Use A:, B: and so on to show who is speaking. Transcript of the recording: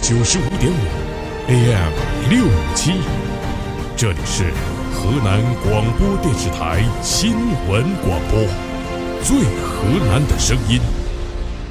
A: 95.5 AM 657，这里是河南广播电视台新闻广播，最河南的声音。